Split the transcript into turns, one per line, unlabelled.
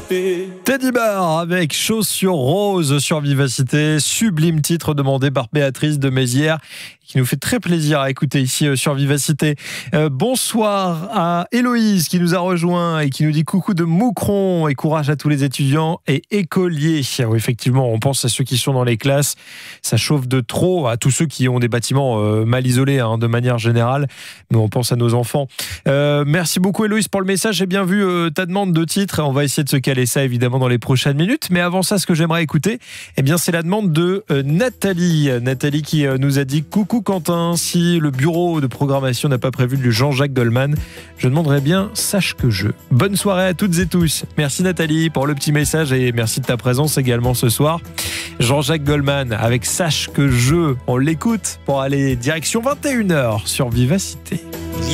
Teddy Bear avec Chaussures Roses sur Vivacité, sublime titre demandé par Béatrice de Mézières qui nous fait très plaisir à écouter ici sur Vivacité. Bonsoir à Héloïse qui nous a rejoint et qui nous dit coucou de Moucron et courage à tous les étudiants et écoliers. Oui, effectivement, on pense à ceux qui sont dans les classes, ça chauffe de trop, à tous ceux qui ont des bâtiments mal isolés de manière générale, mais on pense à nos enfants. Merci beaucoup Héloïse pour le message, j'ai bien vu ta demande de titre, on va essayer de se caler ça évidemment dans les prochaines minutes, mais avant ça, ce que j'aimerais écouter, c'est la demande de Nathalie qui nous a dit coucou Quentin, si le bureau de programmation n'a pas prévu du Jean-Jacques Goldman, je demanderais bien Sache que je. Bonne soirée à toutes et tous. Merci Nathalie pour le petit message et merci de ta présence également ce soir. Jean-Jacques Goldman avec Sache que je, on l'écoute pour aller direction 21h sur Vivacité.